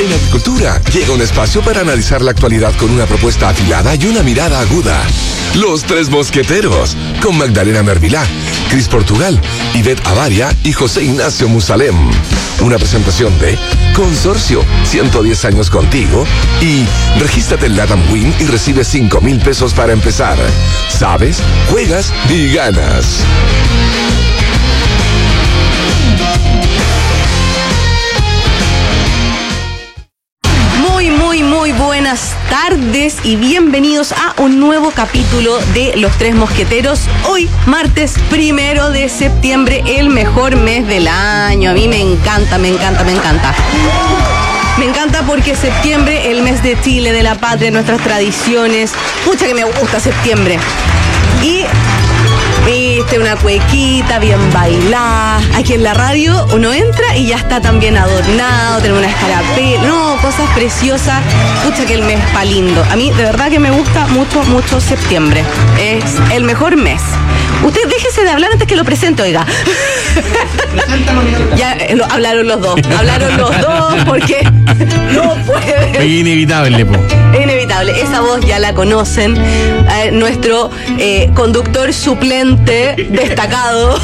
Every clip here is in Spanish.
En Agricultura llega un espacio para analizar la actualidad con una propuesta afilada y una mirada aguda. Los Tres Mosqueteros, con Magdalena Mervilá, Cris Portugal, Ivette Avaria y José Ignacio Musalem. Una presentación de Consorcio, 110 años contigo, y regístrate en LATAM Win y recibe 5,000 pesos para empezar. Sabes, juegas y ganas. Muy buenas tardes y bienvenidos a un nuevo capítulo de Los Tres Mosqueteros. Hoy, martes 1 de septiembre, el mejor mes del año. A mí me encanta. Me encanta porque septiembre, el mes de Chile, de la patria, nuestras tradiciones. Pucha que me gusta septiembre. Y viste, una cuequita bien bailada. Aquí en la radio uno entra y ya está también adornado, tiene una escarapela, no, cosas preciosas. Pucha que el mes pa' lindo. A mí de verdad que me gusta mucho septiembre. Es el mejor mes. Usted déjese de hablar antes que lo presente, oiga. Ya hablaron los dos porque no puede. Es inevitable, po. Es inevitable. Esa voz ya la conocen. Nuestro conductor suplente destacado,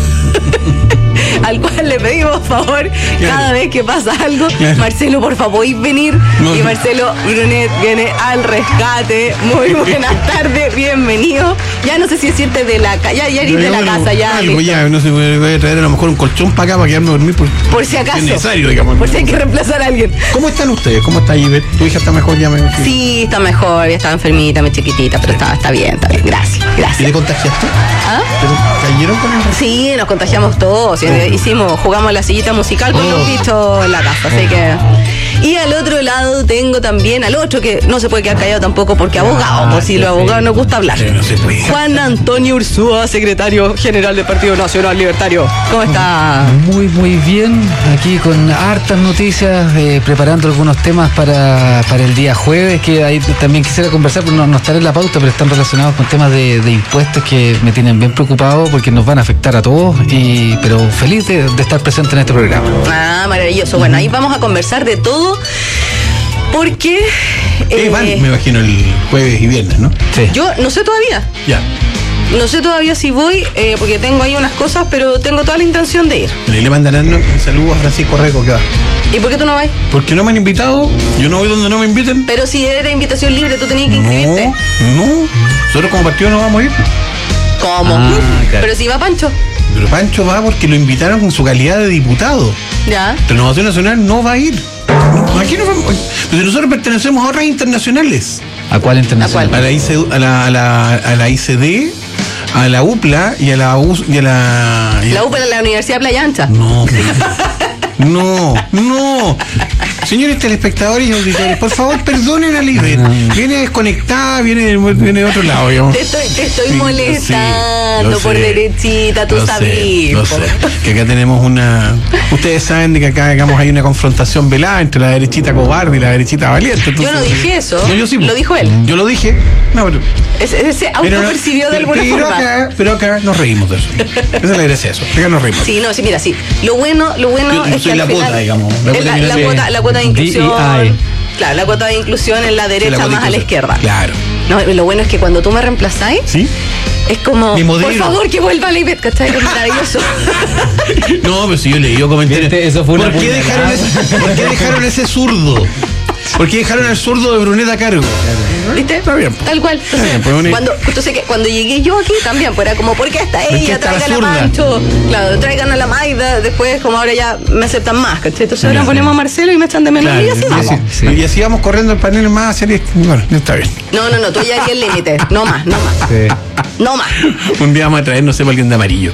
al cual le pedimos favor cada vez que pasa algo. Marcelo, por favor, podéis venir. Y Marcelo Brunet viene al rescate. Muy buenas tardes, bienvenido. Ya no sé si siente de la casa, ya eres de la casa, ya. Algo ya, no sé, voy a traer a lo mejor un colchón para acá para quedarme a dormir por si acaso. Es necesario, digamos. Por si hay que reemplazar a alguien. ¿Cómo están ustedes? ¿Cómo está Ivette? ¿Tu hija está mejor ya? Sí, está mejor, estaba enfermita, muy chiquitita, pero está bien, gracias. ¿Y te contagiaste? ¿Ah? ¿Te cayeron con el? Sí, nos contagiamos todos. Jugamos la sillita musical con los bichos en la casa, así que. Y al otro lado tengo también al otro que no se puede quedar callado tampoco porque abogado, por si los abogados nos gusta hablar. No se puede. Juan Antonio Ursúa, secretario general del Partido Nacional Libertario. ¿Cómo está? Muy bien, aquí con hartas noticias, preparando algunos temas para el día jueves, que ahí también quisiera conversar, pero no estaré en la pauta, pero están relacionados con temas de impuestos que me tienen bien preocupado porque nos van a afectar a todos, pero feliz de estar presente en este programa. Ah, maravilloso. Bueno, ahí vamos a conversar de todo, porque... van, me imagino, el jueves y viernes, ¿no? Sí. Yo no sé todavía. Ya. No sé todavía si voy, porque tengo ahí unas cosas, pero tengo toda la intención de ir. Y le mandarán un saludo a Francisco Reco, que va. ¿Y por qué tú no vas? Porque no me han invitado, yo no voy donde no me inviten. Pero si era invitación libre, tú tenías que inscribirte. No, nosotros como partido no vamos a ir. ¿Cómo? Claro. Pero si va Pancho. Pero Pancho va porque lo invitaron en su calidad de diputado. Ya. Renovación Nacional no va a ir. Aquí no vamos. Pero nosotros pertenecemos a otras internacionales. ¿A cuál internacional? A la ICD, a la UPLA y a la La UPLA de la Universidad de Playa Ancha. No. Señores telespectadores y auditores, por favor, perdonen a Ivette. Viene desconectada, viene de otro lado, digamos. Te estoy molestando por derechita, tú sabes. Lo sé. Que acá tenemos ustedes saben de que acá, digamos, hay una confrontación velada entre la derechita cobarde y la derechita valiente. Entonces, yo no dije eso. No, yo sí. Lo dijo él. Yo lo dije. No, pero... Se autopercibió de alguna forma. Pero acá nos reímos de eso. Esa es la gracia de eso. Acá nos reímos. Sí, mira, sí. Lo bueno es que la cuota, digamos. La cuota de inclusión. DEI. Claro, la cuota de inclusión en la derecha, más a la izquierda. Claro. No, lo bueno es que cuando tú me reemplazáis, ¿sí? Es como, por favor, que vuelva la Ivette, ¿cachai? Es maravilloso. No, pero si yo leí comentarios. Eso fue una ¿Por qué dejaron ese zurdo? ¿Por qué dejaron al zurdo de Brunet a cargo? ¿Viste? Está bien. Tal cual. Entonces, cuando llegué yo aquí también, pues era como, ¿por qué está ella? Traigan a Mancho. Claro, traigan a la Maida. Después, como ahora ya me aceptan más, ¿cachai? Entonces ahora ponemos a Marcelo y me echan de menos. Claro, y así vamos. Sí. Y así vamos corriendo el panel más series. Bueno, está bien. No, tú ya aquí el límite. No más. Sí. No más. Un día vamos a traer, no sé, alguien de amarillo.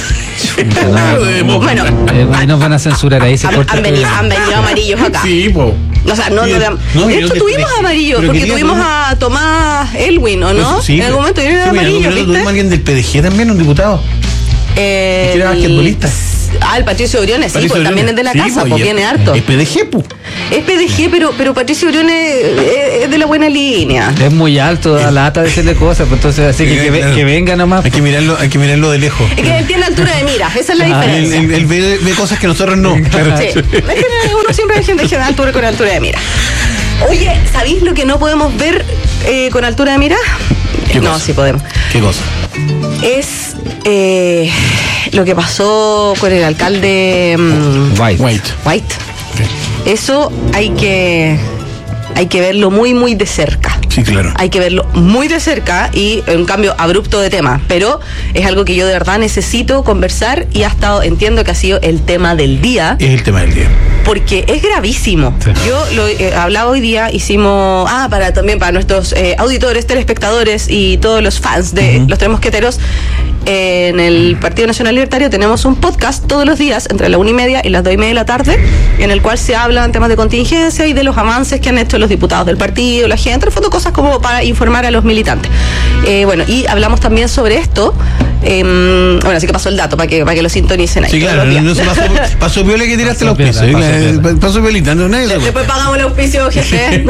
Bueno, nos van a censurar ahí. Han venido amarillos acá. Sí, po. O sea, de hecho, tuvimos amarillos, porque tuvimos a Tomás Elwin, ¿o no? Sí, en algún momento tuvimos amarillos, ¿viste? ¿Tuvimos alguien del PDG también, un diputado? Que era basquetbolista. el Patricio Briones, sí, pues también es de la casa, pues viene harto. Es PDG, pues. Es PDG, pero Patricio Briones es de la buena línea. Es muy alto, da lata decirle cosas, pues entonces así que venga nomás. Hay que mirarlo de lejos. Es que él tiene altura de miras, esa es la diferencia. Él ve cosas que nosotros no. Claro. Sí. Es que uno siempre ve gente que da altura con altura de mira. Oye, ¿sabéis lo que no podemos ver con altura de mira? No, sí podemos. ¿Qué cosa? Es lo que pasó con el alcalde White. Okay. Eso hay que verlo muy, muy de cerca. Sí, claro. Hay que verlo muy de cerca y un cambio abrupto de tema, pero es algo que yo de verdad necesito conversar y entiendo que ha sido el tema del día. Es el tema del día. Porque es gravísimo. Sí. Yo lo hablaba hoy día, hicimos, para nuestros auditores, telespectadores y todos los fans de los Tres Mosqueteros, en el Partido Nacional Libertario tenemos un podcast todos los días entre la 1:30 y las 2:30 de la tarde, en el cual se hablan temas de contingencia y de los avances que han hecho los diputados del partido, la gente, en el fondo cosas como para informar a los militantes. Y hablamos también sobre esto. Así que pasó el dato para que lo sintonicen ahí. Sí, claro, no se pasó viola que tiraste los pisos. Pasó violita, no nadie. Después pagamos el auspicio, jefe.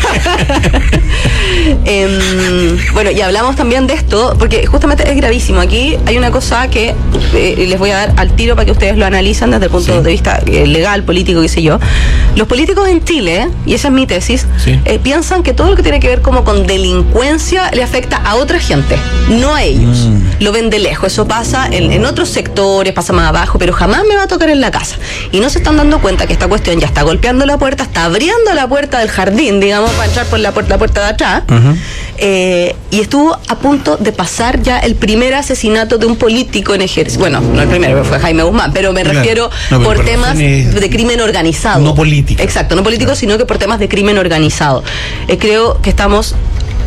Y hablamos también de esto, porque justamente es gravísimo. Aquí hay una cosa que les voy a dar al tiro para que ustedes lo analicen desde el punto de vista legal, político, qué sé yo. Los políticos en Chile, y esa es mi tesis, piensan que todo lo que tiene que ver como con delincuencia le afecta a otra gente, no a ellos. Lo ven de lejos. Eso pasa en otros sectores, pasa más abajo, pero jamás me va a tocar en la casa. Y no se están dando cuenta que esta cuestión ya está golpeando la puerta, está abriendo la puerta del jardín, digamos, para entrar por la puerta de atrás. Y estuvo a punto de pasar ya el primer asesinato de un político en ejercicio. Bueno, no el primero, fue Jaime Guzmán, pero me refiero por temas de crimen organizado. No político. Exacto, no político, sino que por temas de crimen organizado. Creo que estamos...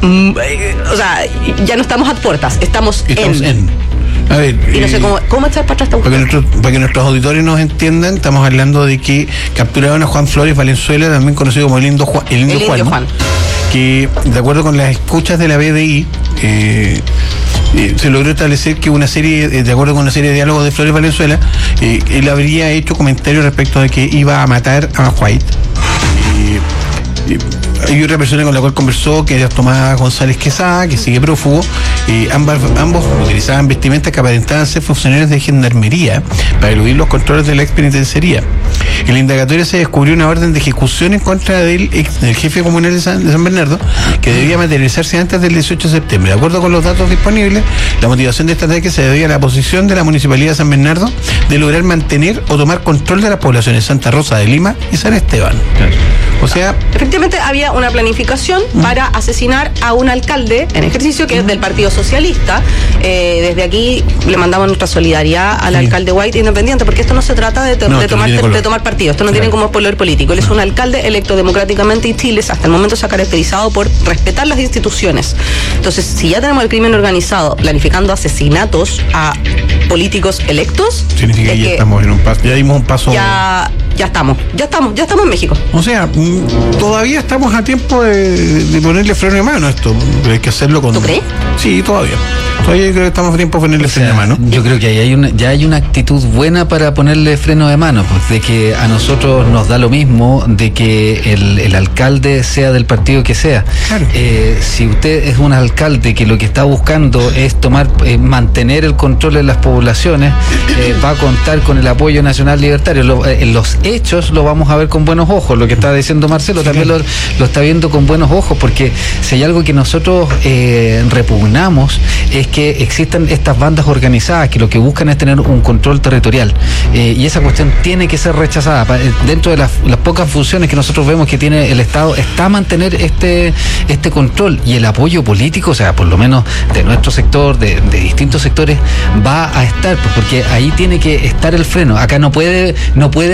ya no estamos a puertas, estamos en. A ver, y no sé cómo echar para atrás esta para que nuestros auditores nos entiendan, estamos hablando de que capturaron a Juan Flores Valenzuela, también conocido como el Indio Juan, que de acuerdo con las escuchas de la BDI se logró establecer que de acuerdo con una serie de diálogos de Flores Valenzuela, él habría hecho comentarios respecto de que iba a matar a White. Hay otra persona con la cual conversó, que era Tomás González Quesada, que sigue prófugo. Ambos utilizaban vestimentas que aparentaban ser funcionarios de gendarmería para eludir los controles de la ex penitenciaría. En la indagatoria se descubrió una orden de ejecución en contra del jefe comunal de San Bernardo, que debía materializarse antes del 18 de septiembre. De acuerdo con los datos disponibles, la motivación de este ataque se debía a la posición de la Municipalidad de San Bernardo de lograr mantener o tomar control de las poblaciones Santa Rosa de Lima y San Esteban. Claro. O sea, efectivamente había una planificación para asesinar a un alcalde en ejercicio que es del Partido Socialista. Desde aquí le mandamos nuestra solidaridad al alcalde White independiente, porque esto no se trata de tomar partido, esto no tiene como poder político. Él es un alcalde electo democráticamente y Chile hasta el momento se ha caracterizado por respetar las instituciones. Entonces, si ya tenemos el crimen organizado planificando asesinatos a políticos electos, significa que ya estamos en un paso, ya dimos un paso. Ya estamos en México. O sea, todavía estamos a tiempo de ponerle freno de mano a esto, pero hay que hacerlo con... ¿Tú crees? Sí, todavía creo que estamos a tiempo de ponerle freno de mano. Yo creo que ahí ya hay una actitud buena para ponerle freno de mano, pues, de que a nosotros nos da lo mismo de que el alcalde sea del partido que sea. Claro. Si usted es un alcalde que lo que está buscando es mantener el control de las poblaciones, va a contar con el apoyo nacional libertario. Los hechos lo vamos a ver con buenos ojos. Lo que está diciendo Marcelo también lo está viendo con buenos ojos, porque si hay algo que nosotros repugnamos es que existan estas bandas organizadas que lo que buscan es tener un control territorial, y esa cuestión tiene que ser rechazada. Dentro de las pocas funciones que nosotros vemos que tiene el Estado está mantener este control, y el apoyo político, o sea, por lo menos de nuestro sector, de distintos sectores, va a estar, porque ahí tiene que estar el freno. Acá no puede haber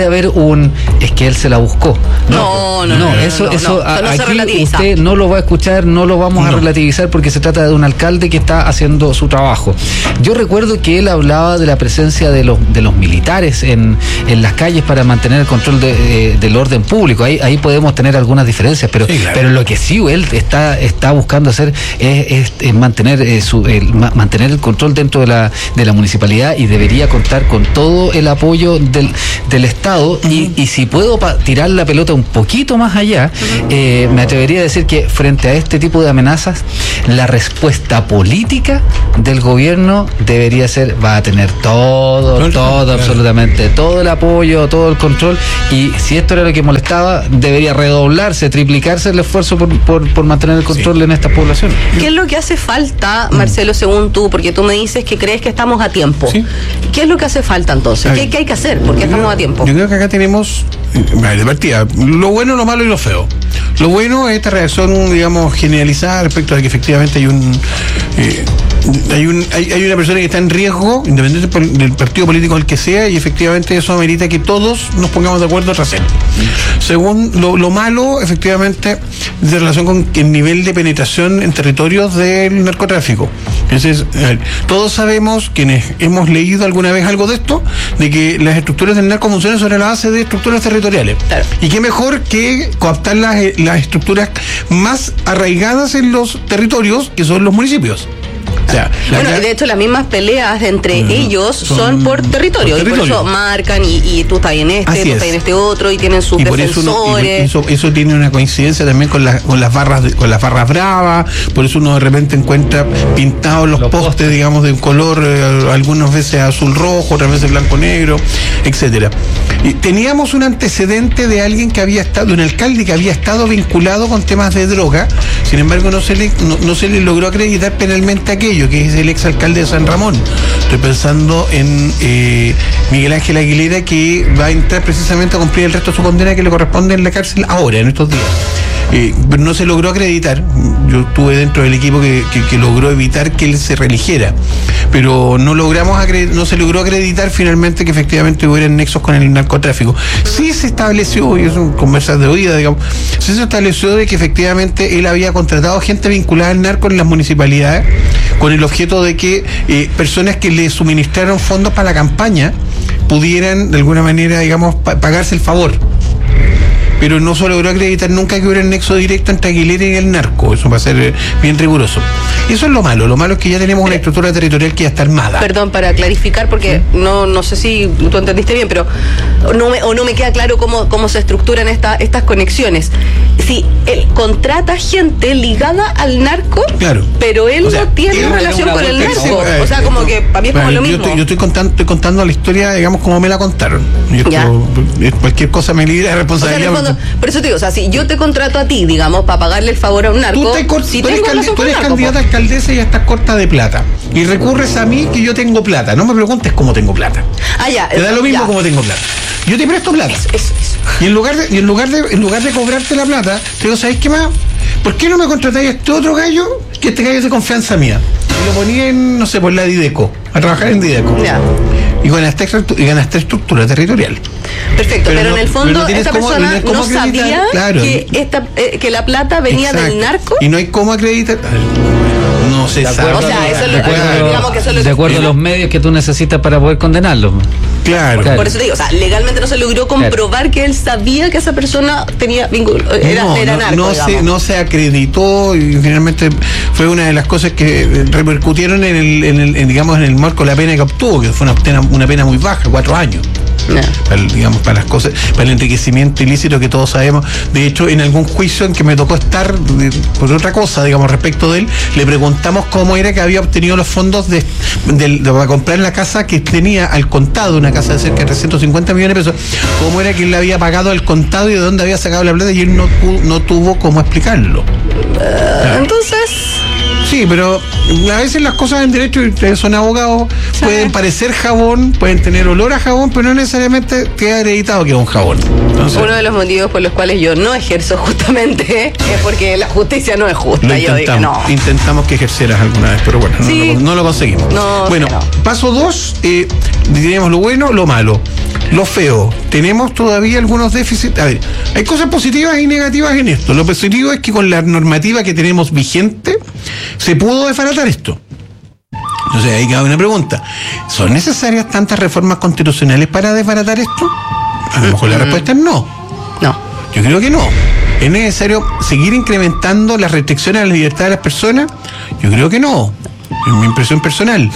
es que él se la buscó. No, Eso se aquí relativiza. usted no lo va a escuchar, no lo vamos a relativizar porque se trata de un alcalde que está haciendo su trabajo. Yo recuerdo que él hablaba de la presencia de los militares en las calles para mantener el control del orden público. Ahí podemos tener algunas diferencias, pero lo que sí él está buscando hacer es mantener el control dentro de la municipalidad, y debería contar con todo el apoyo del Estado. Y si puedo tirar la pelota un poquito más allá, me atrevería a decir que frente a este tipo de amenazas, la respuesta política del gobierno va a tener absolutamente todo el apoyo, todo el control, y si esto era lo que molestaba, debería redoblarse, triplicarse el esfuerzo por mantener el control en estas poblaciones. ¿Qué es lo que hace falta, Marcelo, según tú? Porque tú me dices que crees que estamos a tiempo. Sí. ¿Qué es lo que hace falta entonces? ¿Qué hay que hacer? Porque estamos a tiempo. Yo creo que acá tenemos, de partida, lo bueno, lo malo y lo feo. Lo bueno es esta reacción, digamos, generalizada respecto a que efectivamente hay una persona que está en riesgo, independiente del partido político al que sea, y efectivamente eso amerita que todos nos pongamos de acuerdo tras él. Según lo malo, efectivamente, de relación con el nivel de penetración en territorios del narcotráfico. Entonces, todos sabemos, quienes hemos leído alguna vez algo de esto, de que las estructuras del narco funcionan sobre la base de estructuras territoriales. Claro. Y qué mejor que cooptar las estructuras más arraigadas en los territorios, que son los municipios. O sea, de hecho, las mismas peleas entre ellos son por territorio. Y por eso marcan, y tú estás en tú estás en este otro, y tienen sus defensores. Eso tiene una coincidencia también con las barras bravas. Por eso uno de repente encuentra pintados los postes, digamos, de un color, algunas veces azul rojo, otras veces blanco negro, etcétera. Y teníamos un antecedente de alguien que había estado, un alcalde que había estado vinculado con temas de droga. Sin embargo, no se le logró acreditar penalmente aquello, que es el exalcalde de San Ramón. Estoy pensando en Miguel Ángel Aguilera, que va a entrar precisamente a cumplir el resto de su condena que le corresponde en la cárcel ahora, en estos días. Pero no se logró acreditar. Yo estuve dentro del equipo que logró evitar que él se reeligiera, pero no se logró acreditar finalmente que efectivamente hubieran nexos con el narcotráfico. Sí se estableció, y eso conversas de oída, digamos, sí se estableció de que efectivamente él había contratado gente vinculada al narco en las municipalidades con el objeto de que personas que le suministraron fondos para la campaña pudieran de alguna manera, digamos, pagarse el favor. Pero no se logró acreditar nunca que hubiera un nexo directo entre Aguilera y el narco. Eso va a ser bien riguroso. Eso es lo malo. Lo malo es que ya tenemos una estructura territorial que ya está armada. Perdón, para clarificar, porque no sé si tú entendiste bien, pero no me queda claro cómo se estructuran estas conexiones. Si él contrata gente ligada al narco, claro, pero él no tiene relación con el narco. O sea, como que para mí es como lo mismo. Yo estoy contando la historia, digamos, como me la contaron. Cualquier cosa me libra de responsabilidad. O sea, por eso te digo, o sea, si yo te contrato a ti, digamos, para pagarle el favor a un narco, tú eres candidata a alcaldesa y ya estás corta de plata. Y recurres a mí que yo tengo plata. No me preguntes cómo tengo plata. Te da lo mismo cómo tengo plata. Yo te presto plata. Eso. Y en lugar de cobrarte la plata, te digo, ¿sabes qué más? ¿Por qué no me contratáis a este otro gallo? Que este gallo es de confianza mía. Y lo ponía en, no sé, por la Dideco, a trabajar en Dideco. Y ganaste estructura territorial. Perfecto, pero en el fondo esta persona no sabía que la plata venía del narco. Y no hay cómo acreditar. No se sabe. O sea, eso es lo de acuerdo a los medios que tú necesitas para poder condenarlo. Claro. Por eso te digo, o sea, legalmente no se logró comprobar que él sabía que esa persona tenía era narco. No se acreditó, y finalmente fue una de las cosas que repercutieron en el marco de la pena que obtuvo, que fue una pena muy baja, 4 años. Para las cosas, para el enriquecimiento ilícito que todos sabemos. De hecho, en algún juicio en que me tocó estar por otra cosa, digamos, respecto de él, le preguntamos cómo era que había obtenido los fondos para comprar la casa que tenía al contado, una casa de cerca de 350 millones de pesos, cómo era que él le había pagado al contado y de dónde había sacado la plata, y él no tuvo cómo explicarlo. Entonces... Sí, pero a veces las cosas en derecho, y ustedes son abogados, pueden parecer jabón, pueden tener olor a jabón, pero no necesariamente queda acreditado que es un jabón. Entonces, uno de los motivos por los cuales yo no ejerzo justamente es porque la justicia no es justa. Yo digo, no. Intentamos que ejercieras alguna vez, pero bueno, sí, no lo conseguimos. No, bueno, paso 2, tenemos lo bueno, lo malo. Lo feo, tenemos todavía algunos déficits. A ver, hay cosas positivas y negativas en esto. Lo positivo es que con la normativa que tenemos vigente se pudo desbaratar esto. Entonces ahí queda una pregunta: ¿son necesarias tantas reformas constitucionales para desbaratar esto? A lo mejor la respuesta es no. No. Yo creo que no. ¿Es necesario seguir incrementando las restricciones a la libertad de las personas? Yo creo que no. Es mi impresión personal.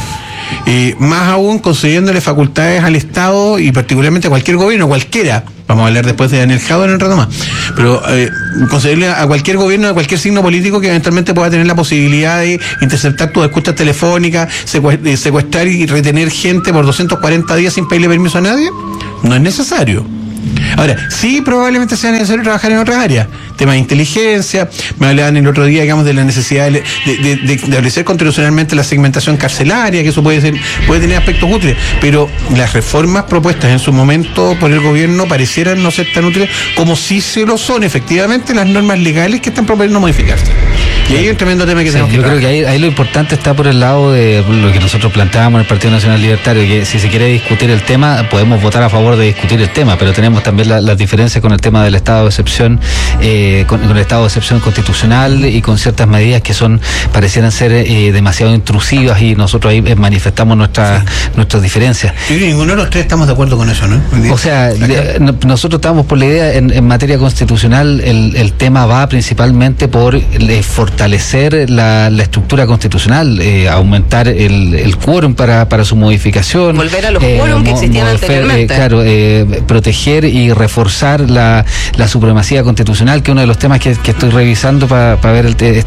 Más aún concediéndole facultades al Estado y particularmente a cualquier gobierno, cualquiera. Vamos a hablar después de Daniel Jadot en un rato más. Pero concederle a cualquier gobierno, a cualquier signo político que eventualmente pueda tener la posibilidad de interceptar tus escuchas telefónicas, secuestrar y retener gente por 240 días sin pedirle permiso a nadie, no es necesario. Ahora, sí, probablemente sea necesario trabajar en otras áreas, temas de inteligencia. Me hablaban el otro día, digamos, de la necesidad de establecer constitucionalmente la segmentación carcelaria, que eso puede tener aspectos útiles, pero las reformas propuestas en su momento por el gobierno parecieran no ser tan útiles como sí se lo son efectivamente las normas legales que están proponiendo modificarse. Y ahí hay un tremendo tema que tenemos que trabajar. Yo creo que ahí lo importante está por el lado de lo que nosotros planteábamos en el Partido Nacional Libertario, que si se quiere discutir el tema, podemos votar a favor de discutir el tema, pero tenemos también las diferencias con el tema del estado de excepción, con el estado de excepción constitucional y con ciertas medidas que parecieran ser demasiado intrusivas, y nosotros ahí manifestamos nuestras diferencias. Y ninguno de los tres estamos de acuerdo con eso, ¿no? O sea, nosotros estamos por la idea, en materia constitucional, el tema va principalmente por fortalecer la estructura constitucional, aumentar el quórum para su modificación. Volver a los quórum que existían anteriormente. Proteger y reforzar la supremacía constitucional, que es uno de los temas que estoy revisando para ver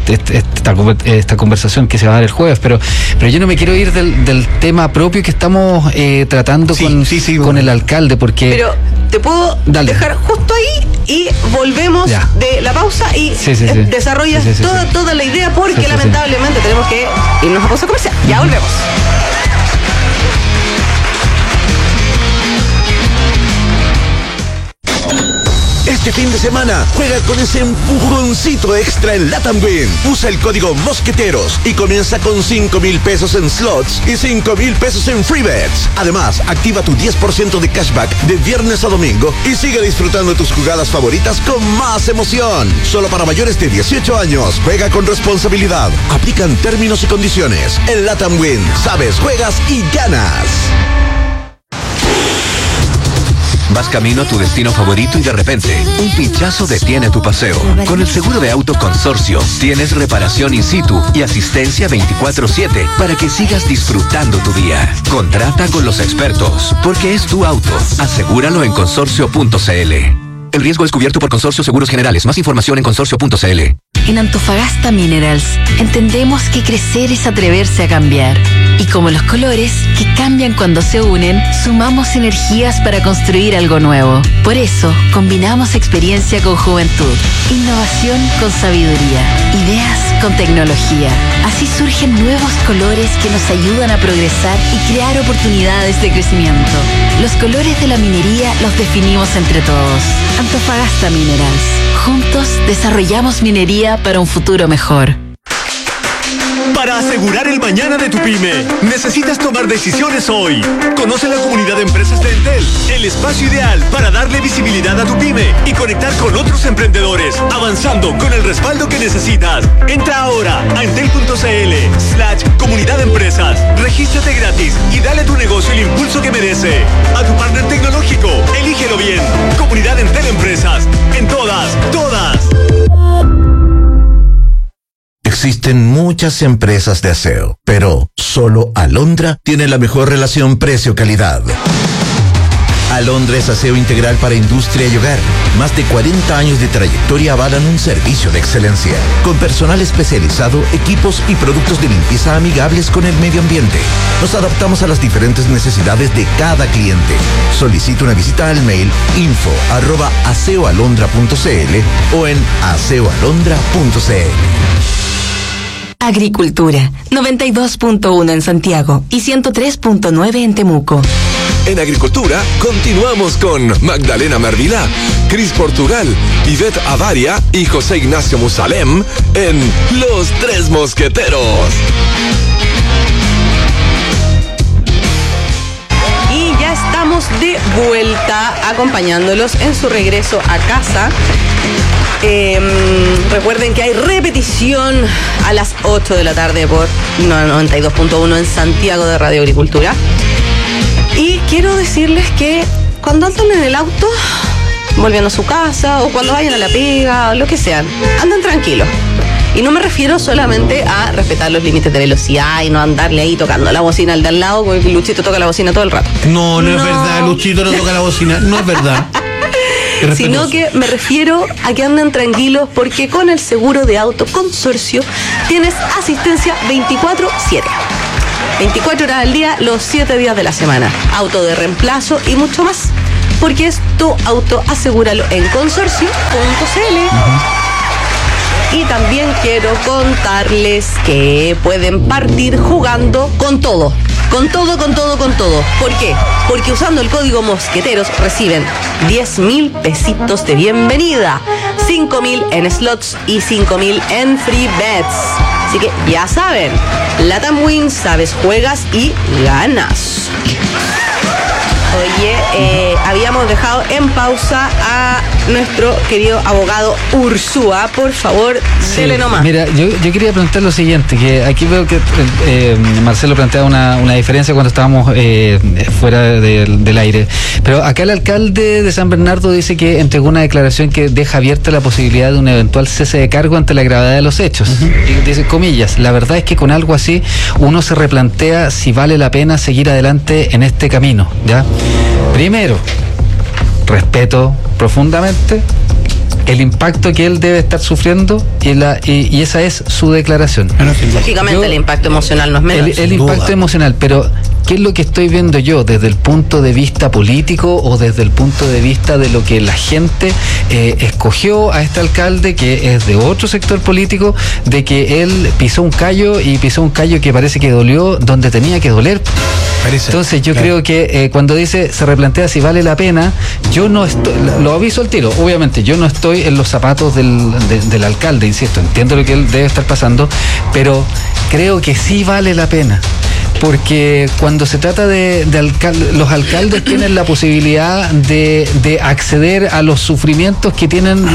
esta conversación que se va a dar el jueves, pero yo no me quiero ir del tema propio que estamos tratando con el alcalde, porque... Pero te puedo dejar justo ahí y volvemos de la pausa y desarrollas toda la idea, porque lamentablemente tenemos que irnos a pausa comercial. Ya volvemos. Este fin de semana juega con ese empujoncito extra en LATAM Win. Usa el código Mosqueteros y comienza con 5,000 pesos en slots y 5,000 pesos en free bets. Además, activa tu 10% de cashback de viernes a domingo y sigue disfrutando tus jugadas favoritas con más emoción. Solo para mayores de 18 años. Juega con responsabilidad. Aplican términos y condiciones. En LATAM Win, sabes, juegas y ganas. Vas camino a tu destino favorito y de repente, un pinchazo detiene tu paseo. Con el seguro de auto Consorcio, tienes reparación in situ y asistencia 24/7 para que sigas disfrutando tu día. Contrata con los expertos, porque es tu auto. Asegúralo en consorcio.cl. El riesgo es cubierto por Consorcio Seguros Generales. Más información en consorcio.cl. En Antofagasta Minerals entendemos que crecer es atreverse a cambiar. Y como los colores, que cambian cuando se unen, sumamos energías para construir algo nuevo. Por eso, combinamos experiencia con juventud, innovación con sabiduría, ideas con tecnología. Así surgen nuevos colores que nos ayudan a progresar y crear oportunidades de crecimiento. Los colores de la minería los definimos entre todos. Antofagasta Minerals. Juntos desarrollamos minería para un futuro mejor. Para asegurar el mañana de tu pyme, necesitas tomar decisiones hoy. Conoce la comunidad de empresas de Entel, el espacio ideal para darle visibilidad a tu pyme y conectar con otros emprendedores, avanzando con el respaldo que necesitas. Entra ahora a entel.cl/comunidad de empresas, regístrate gratis y dale a tu negocio el impulso que merece. A tu partner tecnológico, elígelo bien. Comunidad Entel Empresas, en todas. Existen muchas empresas de aseo, pero solo Alondra tiene la mejor relación precio-calidad. Alondra es aseo integral para industria y hogar. Más de 40 años de trayectoria avalan un servicio de excelencia, con personal especializado, equipos y productos de limpieza amigables con el medio ambiente. Nos adaptamos a las diferentes necesidades de cada cliente. Solicita una visita al mail info@aseoalondra.cl o en aseoalondra.cl. Agricultura, 92.1 en Santiago y 103.9 en Temuco. En Agricultura, continuamos con Magdalena Mervilá, Cris Portugal, Ivette Avaria y José Ignacio Musalem en Los Tres Mosqueteros. Y ya estamos de vuelta acompañándolos en su regreso a casa. Recuerden que hay repetición a las 8 de la tarde por 92.1 en Santiago de Radio Agricultura. Y quiero decirles que cuando andan en el auto, volviendo a su casa, o cuando vayan a la pega, o lo que sea, andan tranquilos. Y no me refiero solamente a respetar los límites de velocidad y no andarle ahí tocando la bocina al de al lado, porque Luchito toca la bocina todo el rato. No es verdad, Luchito no toca la bocina, no es verdad. Sino que me refiero a que anden tranquilos porque con el seguro de auto Consorcio tienes asistencia 24/7. 24 horas al día, los 7 días de la semana. Auto de reemplazo y mucho más. Porque es tu auto, asegúralo en consorcio.cl. Y también quiero contarles que pueden partir jugando con todo. Con todo. ¿Por qué? Porque usando el código Mosqueteros reciben 10.000 pesitos de bienvenida, 5.000 en slots y 5.000 en free bets. Así que ya saben, Latam Win, sabes, juegas y ganas. Oye, habíamos dejado en pausa a nuestro querido abogado Ursúa. Por favor, dele nomás. Mira, yo quería preguntar lo siguiente, que aquí veo que Marcelo plantea una diferencia cuando estábamos fuera del aire. Pero acá el alcalde de San Bernardo dice que entregó una declaración que deja abierta la posibilidad de un eventual cese de cargo ante la gravedad de los hechos. Y dice, comillas, la verdad es que con algo así uno se replantea si vale la pena seguir adelante en este camino, ¿ya? Primero, respeto profundamente el impacto que él debe estar sufriendo y esa es su declaración. Lógicamente el impacto emocional no es menos. El impacto emocional, pero ¿qué es lo que estoy viendo yo desde el punto de vista político o desde el punto de vista de lo que la gente escogió a este alcalde, que es de otro sector político, de que él pisó un callo que parece que dolió donde tenía que doler? Entonces yo creo que cuando dice se replantea si vale la pena, yo no estoy, lo aviso al tiro, obviamente yo no estoy en los zapatos del alcalde, insisto, entiendo lo que él debe estar pasando, pero creo que sí vale la pena. Porque cuando se trata de los alcaldes tienen la posibilidad de acceder a los sufrimientos que tienen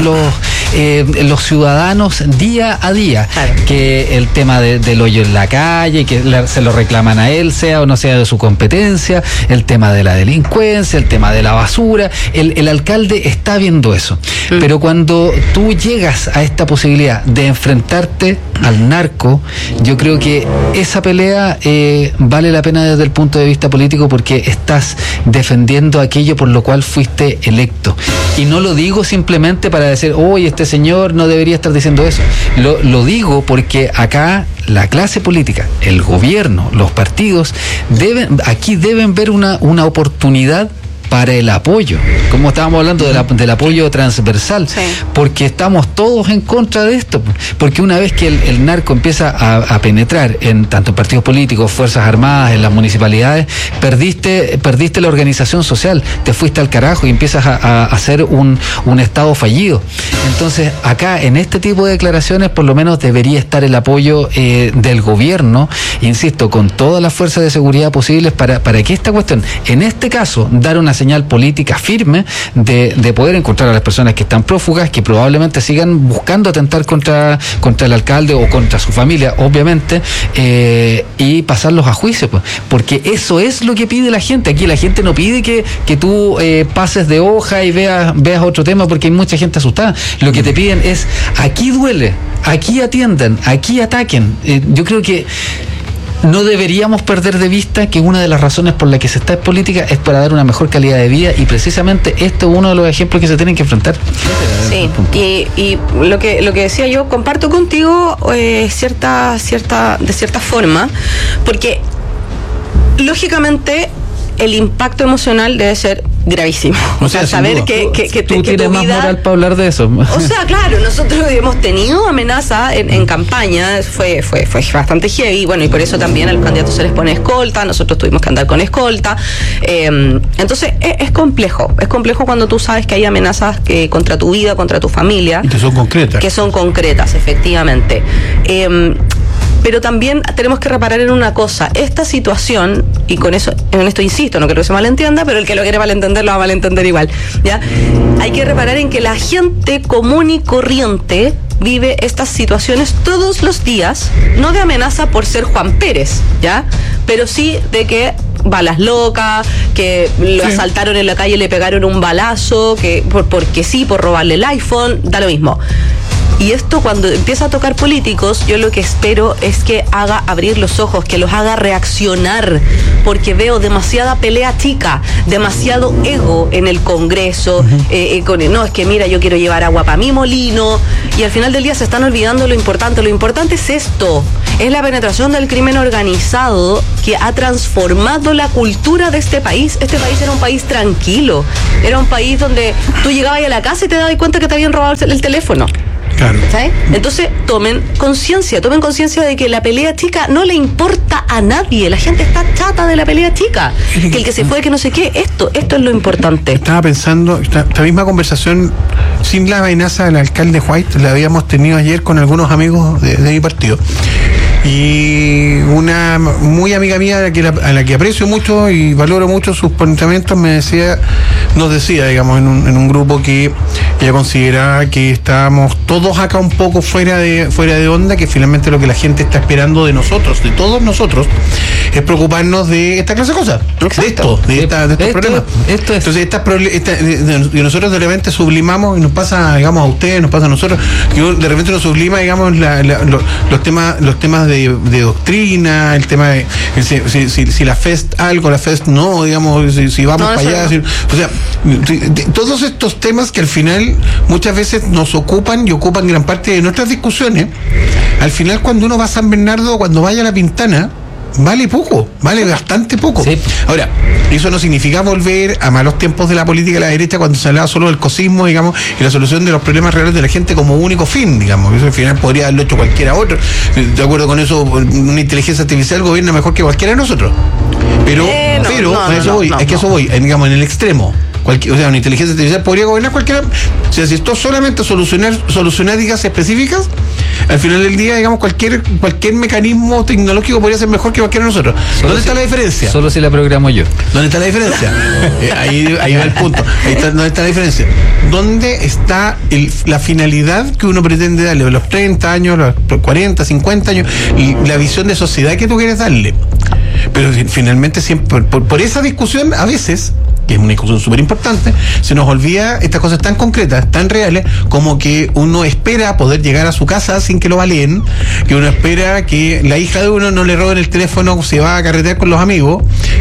los ciudadanos día a día. Claro. Que el tema del hoyo en la calle, que se lo reclaman a él, sea o no sea de su competencia, el tema de la delincuencia, el tema de la basura, el alcalde está viendo eso. Pero cuando tú llegas a esta posibilidad de enfrentarte al narco, yo creo que esa pelea vale la pena desde el punto de vista político, porque estás defendiendo aquello por lo cual fuiste electo. Y no lo digo simplemente para decir, oye, este señor no debería estar diciendo eso. Lo digo porque acá la clase política, el gobierno, los partidos, deben ver una oportunidad para el apoyo, como estábamos hablando del apoyo transversal, sí. Porque estamos todos en contra de esto, porque una vez que el narco empieza a penetrar en tanto partidos políticos, fuerzas armadas, en las municipalidades, perdiste la organización social, te fuiste al carajo y empiezas a hacer un estado fallido. Entonces acá en este tipo de declaraciones por lo menos debería estar el apoyo del gobierno, insisto, con todas las fuerzas de seguridad posibles para que esta cuestión, en este caso, dar una señal política firme de poder encontrar a las personas que están prófugas, que probablemente sigan buscando atentar contra el alcalde o contra su familia, obviamente, y pasarlos a juicio, pues, porque eso es lo que pide la gente. Aquí la gente no pide que tú pases de hoja y veas otro tema, porque hay mucha gente asustada. Lo que te piden es, aquí duele, aquí atiendan, aquí ataquen. Yo creo que no deberíamos perder de vista que una de las razones por la que se está en política es para dar una mejor calidad de vida, y precisamente esto es uno de los ejemplos que se tienen que enfrentar. Sí, y lo que decía yo, comparto contigo de cierta forma, porque lógicamente el impacto emocional debe ser gravísimo. O sea, saber que tú tienes más moral para hablar de eso. O sea, claro, nosotros hemos tenido amenaza en campaña, fue bastante heavy, bueno, y por eso también a los candidatos se les pone escolta, nosotros tuvimos que andar con escolta. Entonces, es complejo cuando tú sabes que hay amenazas contra tu vida, contra tu familia. Y que son concretas. Que son concretas, efectivamente. Pero también tenemos que reparar en una cosa, esta situación, y en esto insisto, no quiero que se malentienda, pero el que lo quiere malentender lo va a malentender igual, ¿ya? Hay que reparar en que la gente común y corriente vive estas situaciones todos los días, no de amenaza por ser Juan Pérez, ¿ya? Pero sí de que balas locas, que lo asaltaron en la calle y le pegaron un balazo, que porque sí, por robarle el iPhone, da lo mismo. Y esto, cuando empieza a tocar políticos, yo lo que espero es que haga abrir los ojos, que los haga reaccionar, porque veo demasiada pelea chica, demasiado ego en el Congreso, no, es que mira, yo quiero llevar agua para mi molino, y al final del día se están olvidando lo importante. Lo importante es esto, es la penetración del crimen organizado que ha transformado la cultura de este país. Este país era un país tranquilo, era un país donde tú llegabas a la casa y te dabas cuenta que te habían robado el teléfono. Claro. ¿Sabes? Entonces tomen conciencia de que la pelea chica no le importa a nadie. La gente está chata de la pelea chica, que el que se fue, que no sé qué. Esto es lo importante. Estaba pensando, esta misma conversación sin la amenaza del alcalde White la habíamos tenido ayer con algunos amigos de mi partido. Y una muy amiga mía a la que aprecio mucho y valoro mucho sus planteamientos nos decía, digamos, en un grupo, que ella consideraba que estábamos todos acá un poco fuera de onda, que finalmente lo que la gente está esperando de nosotros, de todos nosotros, es preocuparnos de esta clase de cosas, de estos problemas. Entonces, y nosotros de repente sublimamos, y nos pasa, digamos, a ustedes, nos pasa a nosotros, que de repente nos sublima, digamos, los temas de doctrina, el tema de si la FEST algo, la FEST no, digamos, si vamos para allá. O sea, todos estos temas que al final muchas veces nos ocupan y ocupan gran parte de nuestras discusiones, al final cuando uno va a San Bernardo, cuando vaya a La Pintana, vale poco, vale bastante poco. Sí. Ahora, eso no significa volver a malos tiempos de la política de la derecha, cuando se hablaba solo del cosismo, digamos, y la solución de los problemas reales de la gente como único fin, digamos. Eso al final podría haberlo hecho cualquiera otro. De acuerdo con eso, una inteligencia artificial gobierna mejor que cualquiera de nosotros. Pero eso voy, digamos, en el extremo. O sea, una inteligencia artificial podría gobernar cualquiera. O sea, si esto es solamente solucionar digas específicas, al final del día, digamos, cualquier mecanismo tecnológico podría ser mejor que cualquiera de nosotros. ¿Dónde está la diferencia? Solo si la programo yo. ¿Dónde está la diferencia? Ahí va el punto. ¿Dónde está la diferencia? ¿Dónde está la finalidad que uno pretende darle? A los 30 años, a los 40, 50 años, y la visión de sociedad que tú quieres darle. Pero finalmente, siempre por esa discusión, a veces, que es una discusión súper importante, se nos olvida estas cosas tan concretas, tan reales, como que uno espera poder llegar a su casa sin que lo baleen, que uno espera que la hija de uno no le roben el teléfono, se va a carretear con los amigos.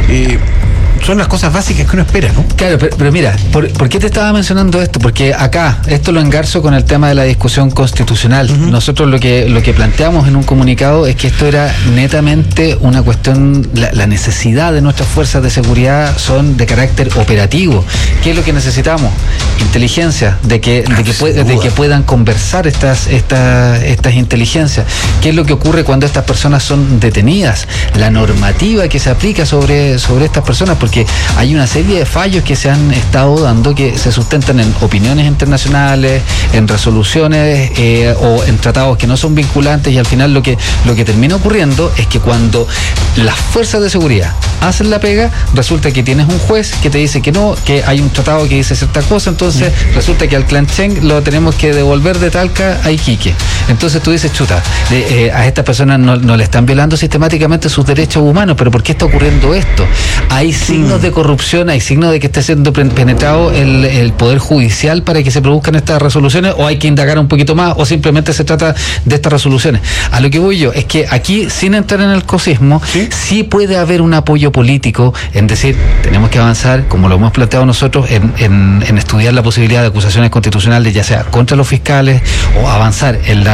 Son las cosas básicas que uno espera, ¿no? Claro, pero mira, ¿por qué te estaba mencionando esto? Porque acá, esto lo engarzo con el tema de la discusión constitucional. Uh-huh. Nosotros lo que planteamos en un comunicado es que esto era netamente una cuestión, la necesidad de nuestras fuerzas de seguridad son de carácter operativo. ¿Qué es lo que necesitamos? Inteligencia, de que puedan conversar estas inteligencias. ¿Qué es lo que ocurre cuando estas personas son detenidas? La normativa que se aplica sobre estas personas, porque hay una serie de fallos que se han estado dando que se sustentan en opiniones internacionales, en resoluciones o en tratados que no son vinculantes, y al final lo que termina ocurriendo es que cuando las fuerzas de seguridad hacen la pega, resulta que tienes un juez que te dice que no, que hay un tratado que dice cierta cosa, entonces resulta que al clan Cheng lo tenemos que devolver de Talca a Iquique. Entonces tú dices, chuta, a estas personas no le están violando sistemáticamente sus derechos humanos, pero ¿por qué está ocurriendo esto? Hay signos de corrupción, hay signos de que esté siendo penetrado el Poder Judicial para que se produzcan estas resoluciones, o hay que indagar un poquito más, o simplemente se trata de estas resoluciones. A lo que voy yo es que aquí, sin entrar en el cosismo, sí puede haber un apoyo político en decir, tenemos que avanzar, como lo hemos planteado nosotros, en estudiar la posibilidad de acusaciones constitucionales, ya sea contra los fiscales, o avanzar en la